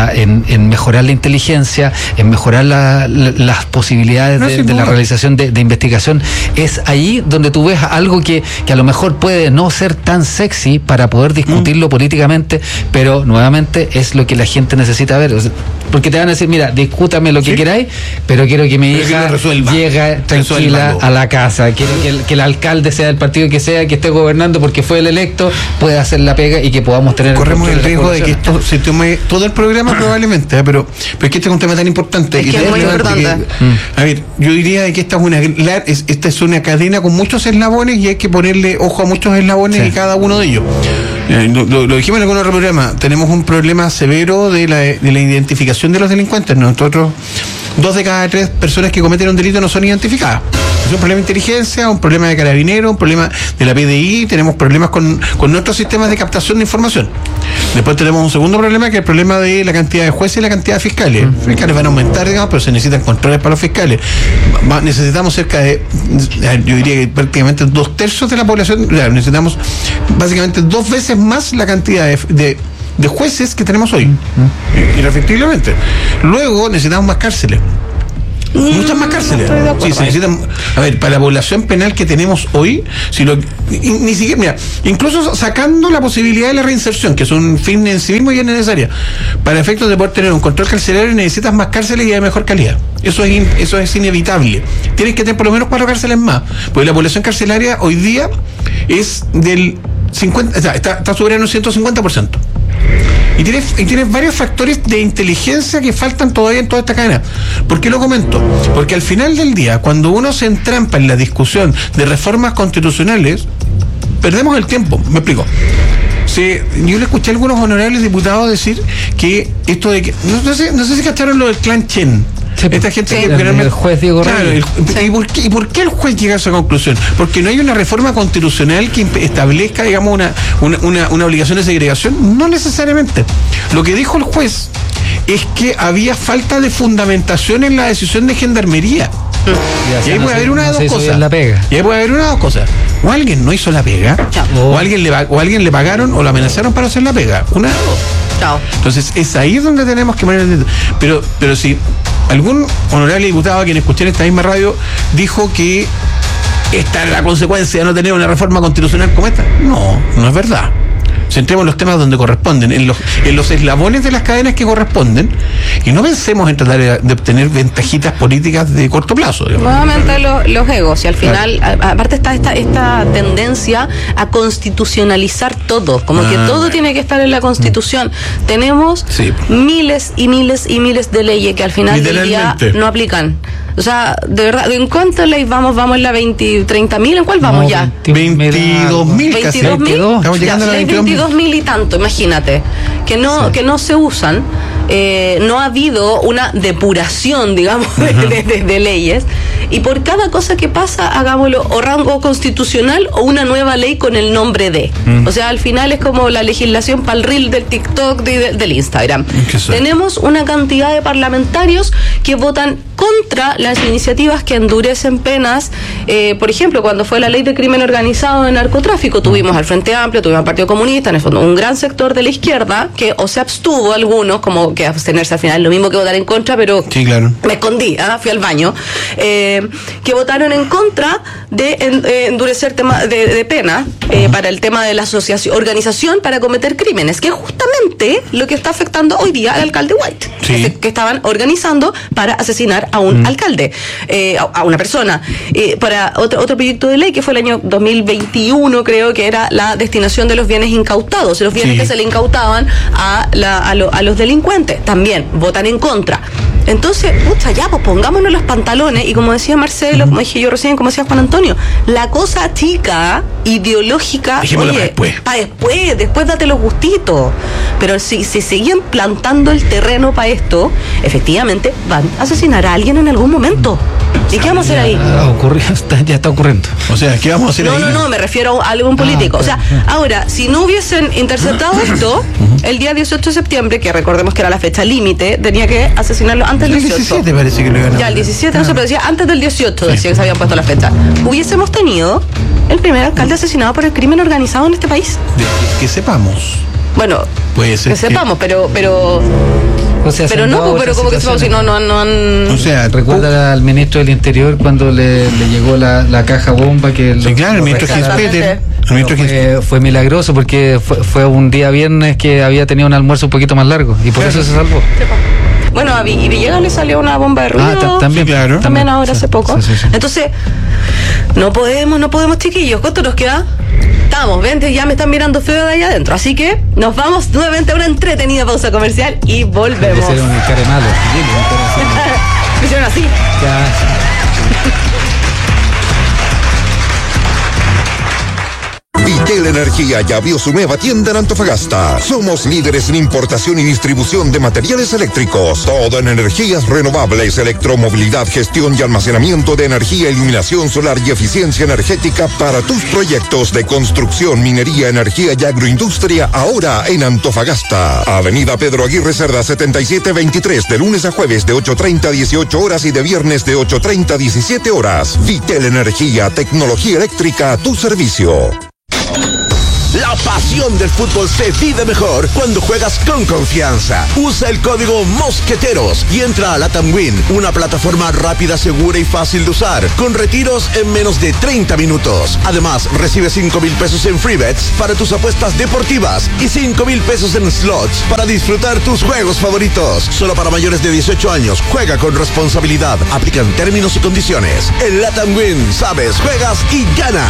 en mejorar la inteligencia, en mejorar las posibilidades de la realización de investigación. Es ahí donde tú ves algo que a lo mejor puede no ser tan sexy para poder discutirlo políticamente, pero nuevamente es lo que la gente necesita ver. O sea, porque te van a decir, mira, discútame lo que queráis, pero quiero que mi hija llegue tranquila a la casa. Quiero que el alcalde sea del partido que sea, que esté gobernando porque fue el electo, pueda hacer la pega y que podamos tener... Corremos el riesgo de que esto se tome todo el programa probablemente, pero es que este es un tema tan importante. Es que es muy importante. A ver, yo diría que esta es una cadena con muchos eslabones y hay que ponerle ojo a muchos eslabones de cada uno de ellos. Lo dijimos en algún otro programa, tenemos un problema severo de la identificación de los delincuentes. Nosotros, 2 de cada 3 personas que cometen un delito no son identificadas. Es un problema de inteligencia, un problema de carabineros, un problema de la PDI, tenemos problemas con nuestros sistemas de captación de información. Después tenemos un segundo problema, que es el problema de la cantidad de jueces y la cantidad de fiscales. Los fiscales van a aumentar, digamos, pero se necesitan controles para los fiscales. Necesitamos cerca de, yo diría que prácticamente 2/3 de la población, necesitamos básicamente 2 veces más la cantidad de jueces que tenemos hoy, irrefutiblemente. Luego necesitamos más cárceles. Muchas más cárceles. Sí, se necesitan. A ver, para la población penal que tenemos hoy, ni siquiera, mira, incluso sacando la posibilidad de la reinserción, que es un fin en sí mismo y es necesaria, para efectos de poder tener un control carcelario necesitas más cárceles y de mejor calidad. Eso es inevitable. Tienes que tener por lo menos 4 cárceles más, porque la población carcelaria hoy día es del 50, o sea, está superando un 150%. Y tienes varios factores de inteligencia que faltan todavía en toda esta cadena. ¿Por qué lo comento? Porque al final del día, cuando uno se entrampa en la discusión de reformas constitucionales, perdemos el tiempo. Me explico. Yo le escuché a algunos honorables diputados decir que esto de que... No sé si cacharon lo del clan Chen. Esta gente que el juez Diego Reyes. ¿Y por qué el juez llega a esa conclusión? Porque no hay una reforma constitucional que establezca, digamos, una obligación de segregación. No necesariamente. Lo que dijo el juez es que había falta de fundamentación en la decisión de Gendarmería. Y ahí puede haber una de dos cosas. O alguien no hizo la pega, o alguien le pagaron o lo amenazaron para hacer la pega. Una de dos. Entonces es ahí donde tenemos que poner el... Pero si algún honorable diputado a quien escuché en esta misma radio dijo que esta es la consecuencia de no tener una reforma constitucional como esta, no es verdad. Centremos los temas donde corresponden, en los eslabones de las cadenas que corresponden, y no pensemos en tratar de obtener ventajitas políticas de corto plazo. Nuevamente los egos, y al final, aparte está esta tendencia a constitucionalizar todo, como que todo tiene que estar en la Constitución. Tenemos miles y miles y miles de leyes que al final del día no aplican. O sea, de verdad, ¿en cuántas leyes vamos? ¿Vamos en la 30.000? ¿En cuál vamos ya? 22.000 casi. 22.000. Estamos llegando a la 22.000 y tanto, imagínate. Que no se usan. No ha habido una depuración, digamos, de leyes. Y por cada cosa que pasa, hagámoslo o rango constitucional o una nueva ley con el nombre de. O sea, al final es como la legislación para el reel del TikTok, del Instagram. Tenemos una cantidad de parlamentarios que votan contra las iniciativas que endurecen penas. Por ejemplo, cuando fue la ley de crimen organizado de narcotráfico, tuvimos al Frente Amplio, tuvimos al Partido Comunista, en el fondo un gran sector de la izquierda que o se abstuvo, algunos, como que abstenerse al final, lo mismo que votar en contra, pero me escondí, fui al baño, que votaron en contra de endurecer tema de pena para el tema de la organización para cometer crímenes, que es justamente lo que está afectando hoy día al alcalde White, que estaban organizando para asesinar a un alcalde, a una persona, para otro proyecto de ley que fue el año 2021, creo que era la destinación de los bienes incautados, los bienes que se le incautaban a los delincuentes, también votan en contra. Entonces, pues pongámonos los pantalones, y como decía Marcelo, como dije yo recién, como decía Juan Antonio, la cosa chica, ideológica, después date los gustitos. Pero si siguen plantando el terreno para esto, efectivamente van a asesinar a alguien en algún momento. ¿Y qué vamos a hacer ahí? Ya está ocurriendo. O sea, ¿qué vamos a hacer ahí? No, me refiero a algún político. O sea, ahora, si no hubiesen interceptado esto, el día 18 de septiembre, que recordemos que era la fecha límite, tenía que asesinarlo antes del 18. El 17 parece que lo iban a... Ya, el 17, no sé, pero decía antes del 18, decía que se habían puesto la fecha. Hubiésemos tenido el primer alcalde asesinado por el crimen organizado en este país. Que sepamos. Bueno, puede ser que sepamos, pero O sea, pero no, pero como que si no han... O sea, recuerda al ministro del Interior cuando le llegó la caja bomba que sí, claro, el ministro Ginspeter. Fue milagroso porque fue un día viernes que había tenido un almuerzo un poquito más largo y por eso se salvó. Bueno, a Villegas le salió una bomba de ruido. También, claro. También ahora hace poco. Sí. Entonces, no podemos, chiquillos. ¿Cuánto nos queda? Estamos, ven, ya me están mirando feo de allá adentro. Así que nos vamos nuevamente a una entretenida pausa comercial y volvemos. Ese era un care malo. Me hicieron así. Vitel Energía ya abrió su nueva tienda en Antofagasta. Somos líderes en importación y distribución de materiales eléctricos. Todo en energías renovables, electromovilidad, gestión y almacenamiento de energía, iluminación solar y eficiencia energética para tus proyectos de construcción, minería, energía y agroindustria. Ahora en Antofagasta. Avenida Pedro Aguirre Cerda 7723, de lunes a jueves de 8:30 a 18 horas y de viernes de 8:30 a 17 horas. Vitel Energía, tecnología eléctrica a tu servicio. La pasión del fútbol se vive mejor cuando juegas con confianza. Usa el código Mosqueteros y entra a Latam Win, una plataforma rápida, segura y fácil de usar, con retiros en menos de 30 minutos. Además, recibe 5,000 pesos en free bets para tus apuestas deportivas y 5,000 pesos en slots para disfrutar tus juegos favoritos. Solo para mayores de 18 años. Juega con responsabilidad. Aplican términos y condiciones. En Latam Win, sabes, juegas y ganas.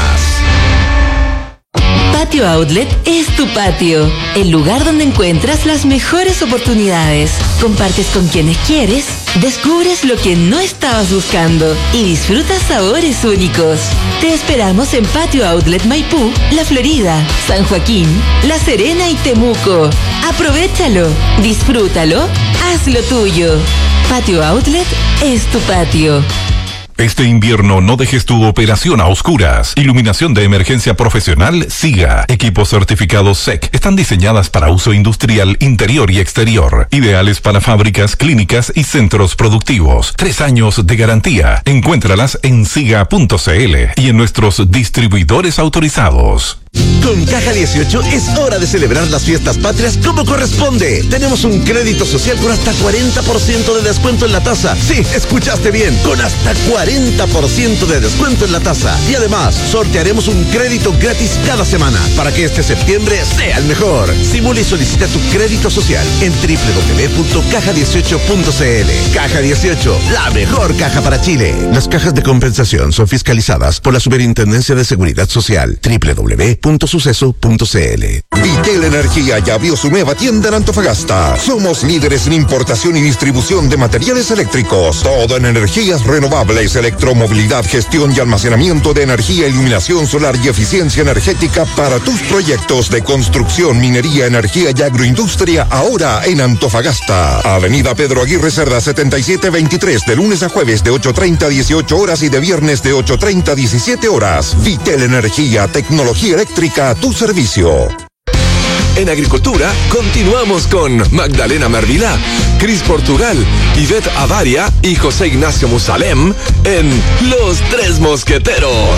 Patio Outlet es tu patio, el lugar donde encuentras las mejores oportunidades. Compartes con quienes quieres, descubres lo que no estabas buscando y disfrutas sabores únicos. Te esperamos en Patio Outlet Maipú, La Florida, San Joaquín, La Serena y Temuco. Aprovechalo, disfrútalo, hazlo tuyo. Patio Outlet es tu patio. Este invierno no dejes tu operación a oscuras. Iluminación de emergencia profesional SIGA. Equipos certificados SEC. Están diseñadas para uso industrial interior y exterior. Ideales para fábricas, clínicas y centros productivos. 3 años de garantía. Encuéntralas en siga.cl y en nuestros distribuidores autorizados. Con Caja 18 es hora de celebrar las fiestas patrias como corresponde. Tenemos un crédito social con hasta 40% de descuento en la tasa. Sí, escuchaste bien, con hasta 40% de descuento en la tasa. Y además, sortearemos un crédito gratis cada semana para que este septiembre sea el mejor. Simula y solicita tu crédito social en www.caja18.cl. Caja 18, la mejor caja para Chile. Las cajas de compensación son fiscalizadas por la Superintendencia de Seguridad Social. www.suceso.cl. Vitel Energía ya abrió su nueva tienda en Antofagasta. Somos líderes en importación y distribución de materiales eléctricos. Todo en energías renovables, electromovilidad, gestión y almacenamiento de energía, iluminación solar y eficiencia energética para tus proyectos de construcción, minería, energía y agroindustria. Ahora en Antofagasta. Avenida Pedro Aguirre Cerda 7723, de lunes a jueves de 8:30 a 18 horas y de viernes de 8:30 a 17 horas. Vitel Energía, tecnología eléctrica a tu servicio. En agricultura, continuamos con Magdalena Mervilá, Cris Portugal, Ivette Avaria y José Ignacio Musalem en Los Tres Mosqueteros.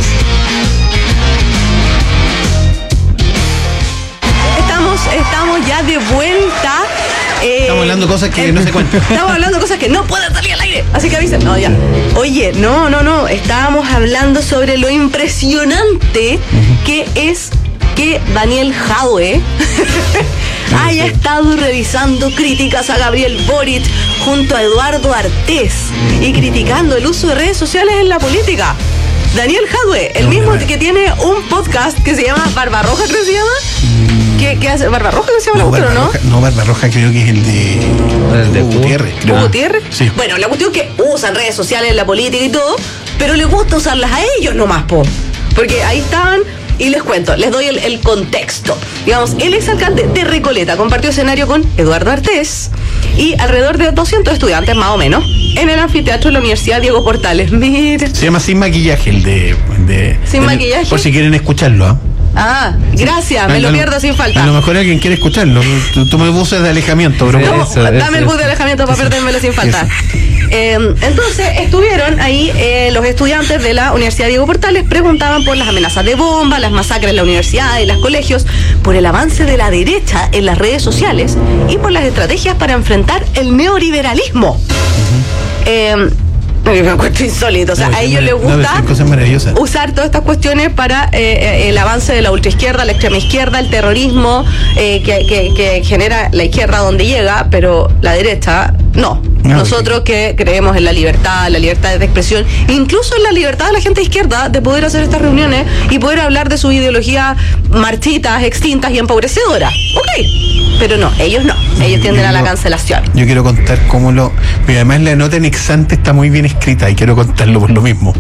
Estamos ya de vuelta. Estamos hablando cosas que no se cuentan. Estamos hablando cosas que no pueden salir al aire. Así que avisen. No, ya. Oye, no. Estábamos hablando sobre lo impresionante que es que Daniel Jadwe haya estado revisando críticas a Gabriel Boric junto a Eduardo Artés y criticando el uso de redes sociales en la política. Daniel Jadwe, el mismo que tiene un podcast que se llama Barbarroja, creo que se llama. ¿Qué hace? ¿Barbarroja que se llama la cuestión, no? No, Barbarroja creo que es el de Hugo Gutiérrez. ¿Hugo Gutiérrez? Sí. Bueno, la cuestión es que usan redes sociales en la política y todo, pero les gusta usarlas a ellos nomás, porque ahí estaban. Y les cuento, les doy el contexto. Digamos, el exalcalde de Recoleta compartió escenario con Eduardo Artés y alrededor de 200 estudiantes, más o menos, en el anfiteatro de la Universidad Diego Portales. Mira. Se llama Sin Maquillaje, el de Sin Maquillaje. Por si quieren escucharlo, ¿ah? Ah, gracias, me lo pierdo sin falta. A lo mejor alguien quiere escucharlo. Tú me buses de alejamiento, bro. No, dame el bus de alejamiento para perdérmelo sin falta. Entonces estuvieron ahí los estudiantes de la Universidad Diego Portales, preguntaban por las amenazas de bomba, las masacres en la universidad y los colegios, por el avance de la derecha en las redes sociales y por las estrategias para enfrentar el neoliberalismo. Me encuentro insólito, o sea, a ellos les gusta usar todas estas cuestiones para el avance de la ultraizquierda, la extrema izquierda, el terrorismo que genera la izquierda donde llega, pero la derecha no. Nosotros que creemos en la libertad de expresión, incluso en la libertad de la gente de izquierda de poder hacer estas reuniones y poder hablar de sus ideologías marchitas, extintas y empobrecedoras. Ok, pero no, ellos no. Ellos tienden a la cancelación. Yo quiero contar cómo pero además la nota en exante está muy bien escrita y quiero contarlo por lo mismo.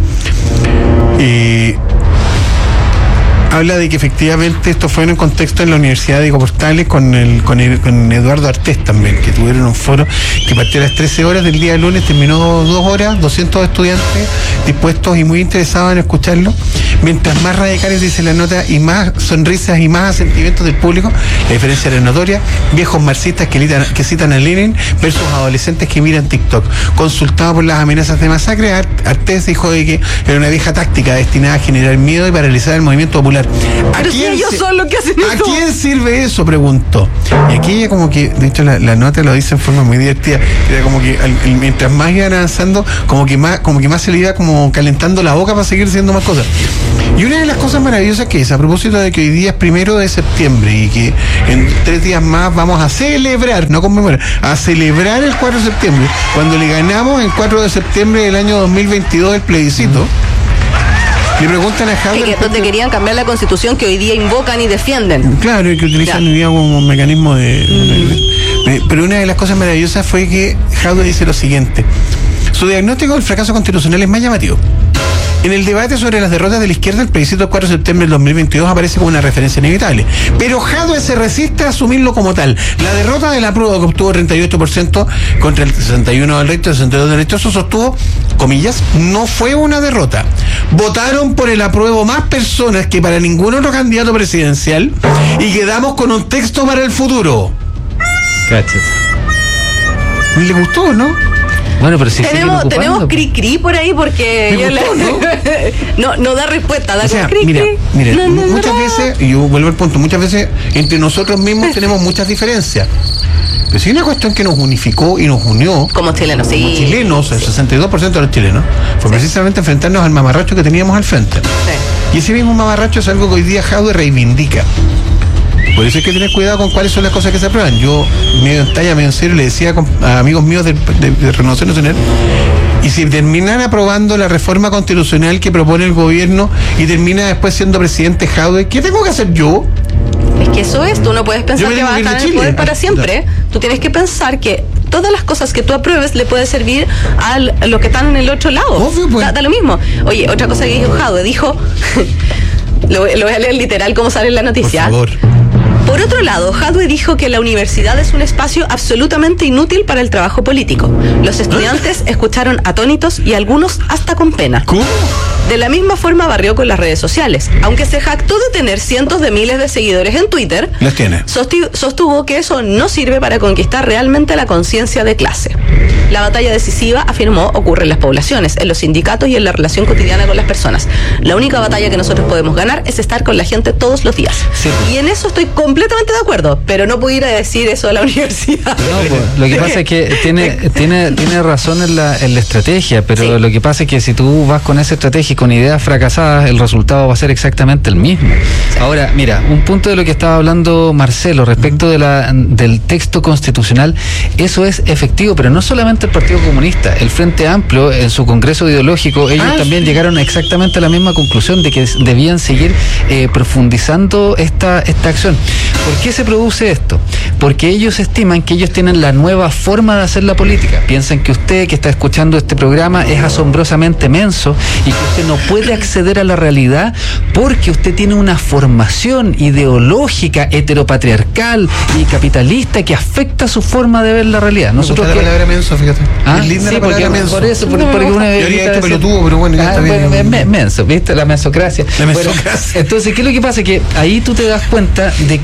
Habla de que efectivamente esto fue en un contexto en la Universidad de Diego Portales con Eduardo Artés también, que tuvieron un foro que partió a las 13 horas del día lunes, terminó 2 horas, 200 estudiantes dispuestos y muy interesados en escucharlo. Mientras más radicales, dice la nota, y más sonrisas y más asentimientos del público, la diferencia era notoria. Viejos marxistas que citan a Lenin versus adolescentes que miran TikTok. Consultado por las amenazas de masacre, Artés dijo de que era una vieja táctica destinada a generar miedo y paralizar el movimiento popular. Pero si ellos son los que hacen eso. ¿A quién sirve eso?, preguntó. Y aquí ella como que, de hecho la nota lo dice en forma muy divertida, era como que mientras más iban avanzando, como que más se le iba como calentando la boca para seguir haciendo más cosas. Y una de las cosas maravillosas que es, a propósito de que hoy día es 1 de septiembre y que en 3 días más vamos a celebrar, no conmemorar, a celebrar el 4 de septiembre, cuando le ganamos el 4 de septiembre del año 2022 el plebiscito. Le preguntan a Jadwe que donde querían cambiar la Constitución que hoy día invocan y defienden. Claro, y que utilizan hoy día como un mecanismo pero una de las cosas maravillosas fue que Jadwe dice lo siguiente: su diagnóstico del fracaso constitucional es más llamativo. En el debate sobre las derrotas de la izquierda, el plebiscito del 4 de septiembre del 2022 aparece como una referencia inevitable. Pero Jadwe se resiste a asumirlo como tal. La derrota de la prueba, que obtuvo 38% contra el 61% del resto, el 62% del rechazo, sostuvo, comillas, no fue una derrota. Votaron por el apruebo más personas que para ningún otro candidato presidencial y quedamos con un texto para el futuro. Cachas. ¿Le gustó, no? Bueno, pero si tenemos cri-cri por ahí porque no da respuesta, da como cri-cri. Mira, muchas veces, y yo vuelvo al punto, muchas veces entre nosotros mismos tenemos muchas diferencias. Pero si hay una cuestión que nos unificó y nos unió como chilenos, sí. Como chilenos, el 62% de los chilenos, fue precisamente enfrentarnos al mamarracho que teníamos al frente. Sí. Y ese mismo mamarracho es algo que hoy día Jadwe reivindica. Por eso hay que tener cuidado con cuáles son las cosas que se aprueban. Yo, medio en talla, medio en serio, le decía a amigos míos de Renovación Nacional, y si terminan aprobando la reforma constitucional que propone el gobierno y termina después siendo presidente Jadwe, ¿qué tengo que hacer yo? Es que eso es, tú no puedes pensar que vas a estar en el poder para siempre. Tú tienes que pensar que todas las cosas que tú apruebes le puede servir a los que están en el otro lado. Obvio, pues. Da lo mismo. Oye, otra cosa que dijo Jadwe, dijo, lo voy a leer literal como sale en la noticia. Por favor. Por otro lado, Jadwe dijo que la universidad es un espacio absolutamente inútil para el trabajo político. Los estudiantes escucharon atónitos y algunos hasta con pena. ¿Cómo? De la misma forma barrió con las redes sociales. Aunque se jactó de tener cientos de miles de seguidores en Twitter, las tiene. Sostuvo que eso no sirve para conquistar realmente la conciencia de clase. La batalla decisiva, afirmó, ocurre en las poblaciones, en los sindicatos y en la relación cotidiana con las personas. La única batalla que nosotros podemos ganar es estar con la gente todos los días. Sí. Y en eso estoy completamente de acuerdo, pero no puedo ir a decir eso a la universidad. No, pues, lo que pasa es que tiene razón en la estrategia, pero sí. Lo que pasa es que si tú vas con esa estrategia y con ideas fracasadas, el resultado va a ser exactamente el mismo. Ahora, mira, un punto de lo que estaba hablando Marcelo respecto del texto constitucional, eso es efectivo, pero no solamente el Partido Comunista, el Frente Amplio en su congreso ideológico, ellos también llegaron exactamente a la misma conclusión de que debían seguir profundizando esta acción. ¿Por qué se produce esto? Porque ellos estiman que ellos tienen la nueva forma de hacer la política. Piensan que usted que está escuchando este programa es asombrosamente menso y que usted no puede acceder a la realidad porque usted tiene una formación ideológica heteropatriarcal y capitalista que afecta su forma de ver la realidad. Nosotros la palabra menso, fíjate. Es linda la palabra menso. Por eso, porque una teoría esto pelotudo, pero bueno, ya está bien. Menso, ¿viste? La mesocracia. La mesocracia. Bueno, entonces, ¿qué es lo que pasa? Que ahí tú te das cuenta de que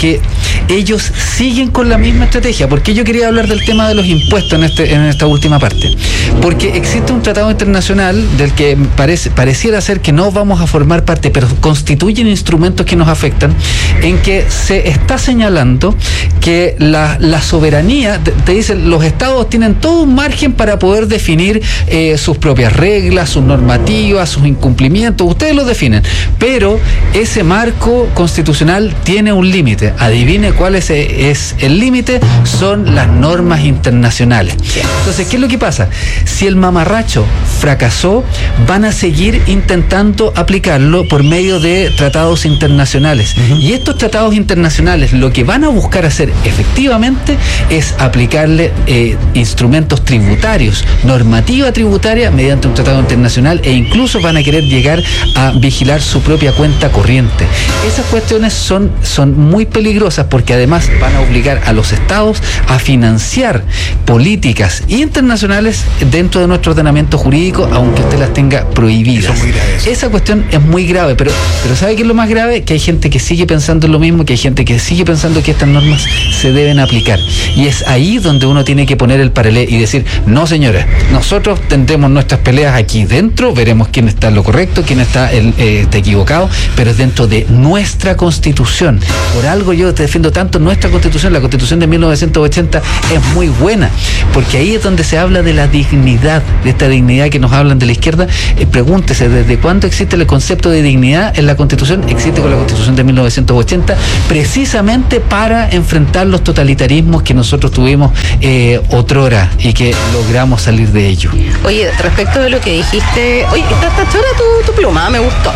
que ellos siguen con la misma estrategia. ¿Por qué yo quería hablar del tema de los impuestos en esta última parte? Porque existe un tratado internacional del que pareciera ser que no vamos a formar parte, pero constituyen instrumentos que nos afectan, en que se está señalando que la soberanía, te dicen, los estados tienen todo un margen para poder definir sus propias reglas, sus normativas, sus incumplimientos, ustedes lo definen, pero ese marco constitucional tiene un límite. Adivine cuál es el límite, son las normas internacionales. Entonces, ¿qué es lo que pasa? Si el mamarracho fracasó, van a seguir intentando aplicarlo por medio de tratados internacionales. Y estos tratados internacionales lo que van a buscar hacer efectivamente es aplicarle instrumentos tributarios, normativa tributaria mediante un tratado internacional, e incluso van a querer llegar a vigilar su propia cuenta corriente. Esas cuestiones son muy peligrosas, porque además van a obligar a los estados a financiar políticas internacionales dentro de nuestro ordenamiento jurídico, aunque usted las tenga prohibidas. Esa cuestión es muy grave, pero ¿sabe qué es lo más grave? Que hay gente que sigue pensando en lo mismo, que hay gente que sigue pensando que estas normas se deben aplicar. Y es ahí donde uno tiene que poner el paralé y decir, no señores, nosotros tendremos nuestras peleas aquí dentro, veremos quién está en lo correcto, quién está equivocado, pero es dentro de nuestra Constitución. Por algo yo te defiendo tanto nuestra Constitución. La Constitución de 1980 es muy buena, porque ahí es donde se habla de la dignidad, de esta dignidad que nos hablan de la izquierda. Pregúntese, ¿desde cuándo existe el concepto de dignidad en la Constitución? Existe con la Constitución de 1980, precisamente para enfrentar los totalitarismos que nosotros tuvimos otrora y que logramos salir de ello. Oye, respecto de lo que dijiste, oye, está chora tu pluma, me gustó.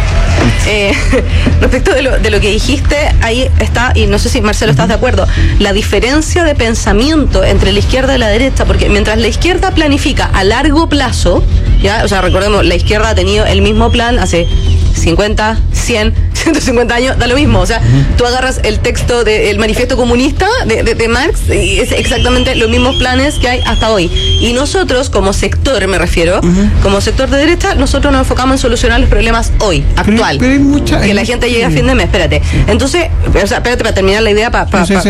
Respecto de lo que dijiste, ahí está, y no sé si Marcelo estás de acuerdo, la diferencia de pensamiento entre la izquierda y la derecha, porque mientras la izquierda planifica a largo plazo, ¿ya? O sea, recordemos, la izquierda ha tenido el mismo plan hace 50, 100, 150 años, da lo mismo. O sea, tú agarras el texto del manifiesto comunista de Marx y es exactamente los mismos planes que hay hasta hoy. Y nosotros, como sector, me refiero, como sector de derecha, nosotros nos enfocamos en solucionar los problemas hoy, actual. Pero que la gente llegue a fin de mes, espérate. Entonces, o sea, espérate para terminar la idea, para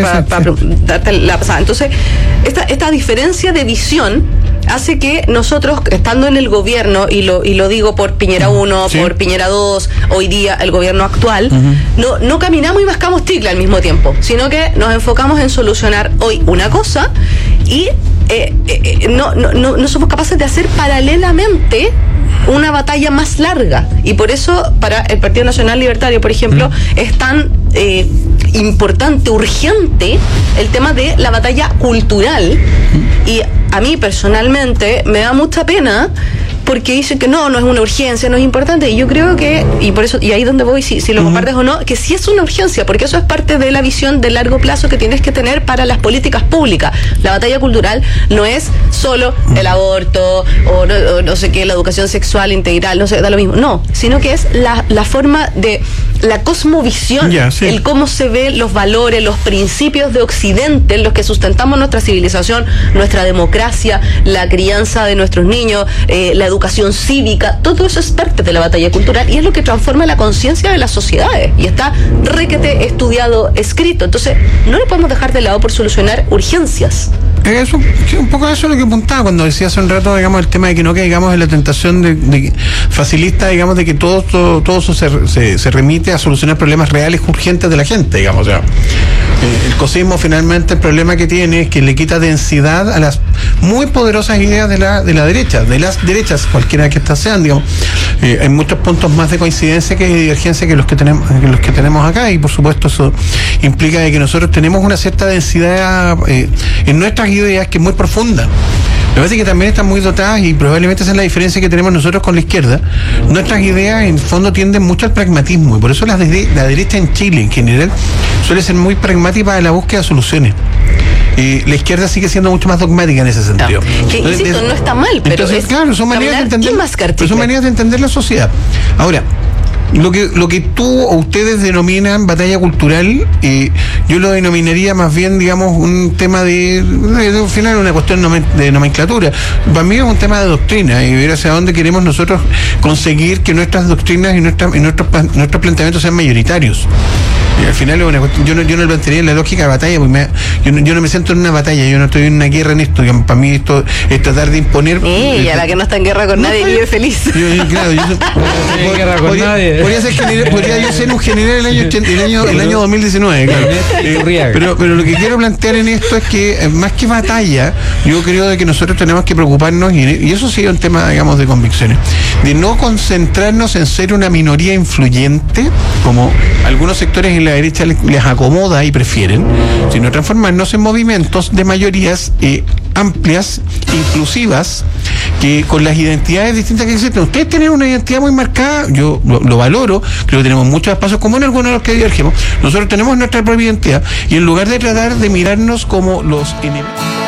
darte la pasada. Entonces, esta diferencia de visión hace que nosotros, estando en el gobierno, y lo digo por Piñera 1, por Piñera 2, hoy día el gobierno actual, no caminamos y mascamos chicle al mismo tiempo, sino que nos enfocamos en solucionar hoy una cosa y no somos capaces de hacer paralelamente una batalla más larga. Y por eso, para el Partido Nacional Libertario, por ejemplo, es tan importante, urgente, el tema de la batalla cultural. Y a mí personalmente me da mucha pena, porque dicen que no es una urgencia, no es importante, y yo creo que, y por eso, y ahí donde voy, si lo compartes o no, que sí es una urgencia, porque eso es parte de la visión de largo plazo que tienes que tener para las políticas públicas. La batalla cultural no es solo el aborto, o no sé qué, la educación sexual integral, no sé, da lo mismo, no, sino que es la forma de la cosmovisión, el cómo se ven los valores, los principios de Occidente en los que sustentamos nuestra civilización, nuestra democracia, la crianza de nuestros niños, la educación cívica, todo eso es parte de la batalla cultural y es lo que transforma la conciencia de las sociedades y está requete estudiado, escrito. Entonces, no lo podemos dejar de lado por solucionar urgencias. Eso, un poco eso es lo que apuntaba cuando decía hace un rato, digamos, el tema de que no caigamos en la tentación de facilista, digamos, de que todo eso se remite a solucionar problemas reales urgentes de la gente, digamos. O sea, el cosismo finalmente el problema que tiene es que le quita densidad a las muy poderosas ideas de la derecha, de las derechas, cualquiera que estas sean, digamos. Hay muchos puntos más de coincidencia que de divergencia que los que tenemos acá, y por supuesto eso implica de que nosotros tenemos una cierta densidad en nuestras ideas que es muy profunda. Me parece que también están muy dotadas, y probablemente esa es la diferencia que tenemos nosotros con la izquierda. Nuestras ideas en el fondo tienden mucho al pragmatismo, y por eso la derecha en Chile en general suele ser muy pragmática para la búsqueda de soluciones. La izquierda sigue siendo mucho más dogmática en ese sentido. Que, insisto, no está mal, pero entonces, claro, son maneras de entender la sociedad. Ahora, lo que tú o ustedes denominan batalla cultural, yo lo denominaría más bien, digamos, un tema al final una cuestión de nomenclatura. Para mí es un tema de doctrina y ver hacia dónde queremos nosotros conseguir que nuestras doctrinas y nuestros planteamientos sean mayoritarios. Y al final es una cuestión, yo no lo plantearía en la lógica de batalla, porque yo no me siento en una batalla, yo no estoy en una guerra en esto. Digamos, para mí esto es tratar de imponer. Y a la que no está en guerra con nadie vive feliz. Podría yo ser un general el año 2019. Claro. Pero lo que quiero plantear en esto es que más que batalla, yo creo de que nosotros tenemos que preocuparnos, y eso sí es un tema, digamos, de convicciones, de no concentrarnos en ser una minoría influyente, como algunos sectores en la derecha les acomoda y prefieren, sino transformarnos en movimientos de mayorías amplias, inclusivas, que con las identidades distintas que existen. Ustedes tienen una identidad muy marcada, yo lo valoro, creo que tenemos muchos espacios comunes, algunos de los que divergemos. Nosotros tenemos nuestra propia identidad, y en lugar de tratar de mirarnos como los enemigos.